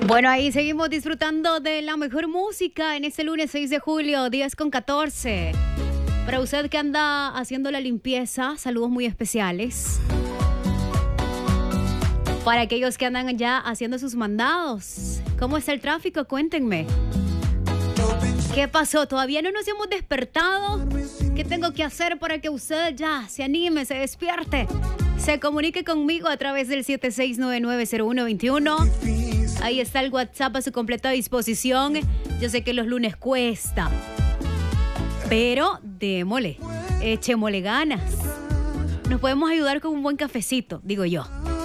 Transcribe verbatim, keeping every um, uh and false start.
Bueno, ahí seguimos disfrutando de la mejor música en este lunes seis de julio, diez con catorce. Para usted que anda haciendo la limpieza, saludos muy especiales. Para aquellos que andan ya haciendo sus mandados, ¿cómo está el tráfico? Cuéntenme. ¿Qué pasó? ¿Todavía no nos hemos despertado? ¿Qué tengo que hacer para que usted ya se anime, se despierte? Se comunique conmigo a través del siete seis nueve nueve cero uno dos uno. Ahí está el WhatsApp a su completa disposición. Yo sé que los lunes cuesta, pero démosle, echémosle ganas. Nos podemos ayudar con un buen cafecito, digo yo.